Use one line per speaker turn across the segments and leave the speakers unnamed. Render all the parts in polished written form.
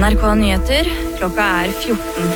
NRK Nyheter, klokka 14.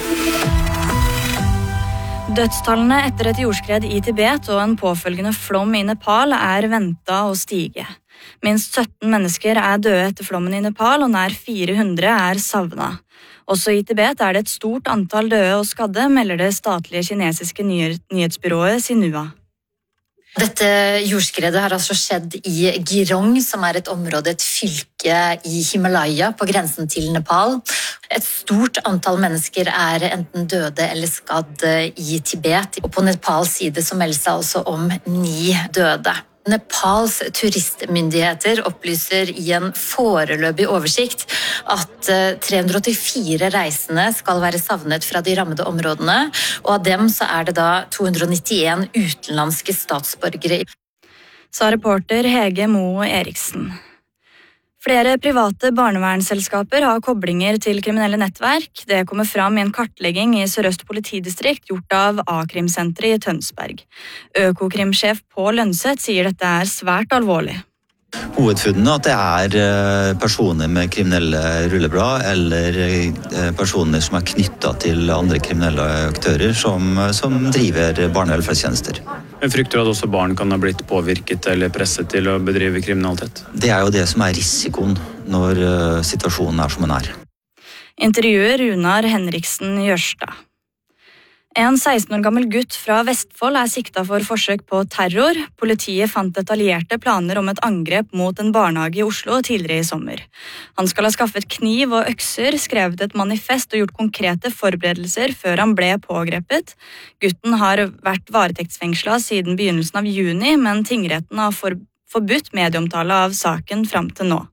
Dødstallene etter et jordskred i Tibet og en påfølgende flom i Nepal ventet å stige. Minst 17 mennesker døde etter flommen i Nepal, og nær 400 savnet. Også i Tibet det et stort antall døde og skadde, melder det statlige kinesiske nyhetsbyrået Xinhua.
Dette jordskredet har altså skjedd i Girong, som et område, et fylke i Himalaya på grensen til Nepal. Et stort antall mennesker enten døde eller skadd i Tibet, og på Nepals side så meldes det altså om 9 døde. Nepals turistmyndigheter opplyser i en foreløpig oversikt at 384 reisende skal være savnet fra de rammede områdene, og av dem så det da 291 utenlandske statsborgere.
Sa reporter Hege Moe Eriksen. Flere private barnevernsselskaper har koblinger til kriminelle nettverk. Det kommer fram i en kartlegging i Sør-Øst politidistrikt gjort av A-krimsenteret i Tønsberg. Økokrimsjef Pål Lønseth sier dette svært alvorlig.
Hovedfunnene at det personer med kriminelle rulleblad eller personer som knyttet til andre kriminelle aktører som driver barnevelferdstjenester.
Jeg frykter at også barn kan ha blitt påvirket eller presset til å bedrive kriminalitet.
Det jo det som risikoen når situasjonen som den
Intervjuer Runar Henriksen Jørstad. En 16 år gammel gutt fra Vestfold siktet for forsøk på terror. Politiet fant detaljerte planer om et angrep mot en barnehage i Oslo tidligere i sommer. Han skal ha skaffet kniv og økser, skrevet et manifest og gjort konkrete forberedelser før han ble pågrepet. Gutten har vært varetektsfengslet siden begynnelsen av juni, men tingretten har forbudt medieomtale av saken fram til nå.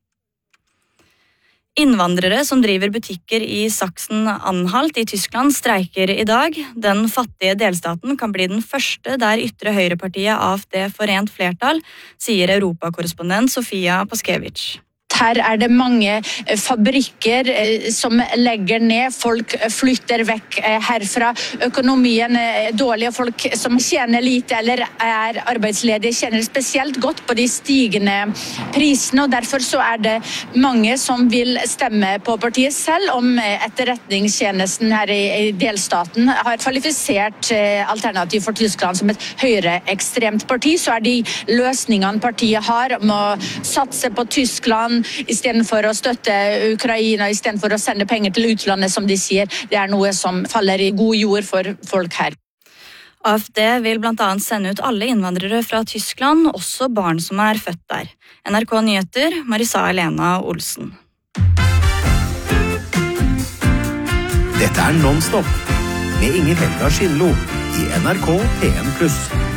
Innvandrere som driver butikker i Sachsen-Anhalt i Tyskland streiker i dag. Den fattige delstaten kan bli den første der ytre høyrepartiet AfD får rent flertall, sier europakorrespondent Sofia Paskevich.
Her det mange fabrikker som legger ned, folk flytter vekk herfra. Økonomien dårlig, og folk som tjener lite eller arbeidsledige kjenner spesielt godt på de stigende prisene, og derfor så det mange som vil stemme på partiet selv om etterretningstjenesten her i delstaten har kvalifisert Alternativ for Tyskland som et høyreekstremt parti, så de løsningene partiet har om å satse på Tyskland I stedet for å støtte Ukraina, I stedet for å sende penger til utlandet, som de sier. Det noe som faller I god jord for folk her.
AfD vil blant annet sende ut alle innvandrere fra Tyskland, også barn som født der. NRK Nyheter, Marisa Elena Olsen.
Dette Non-Stop, med Inger Helga Skindlo, I NRK P1+.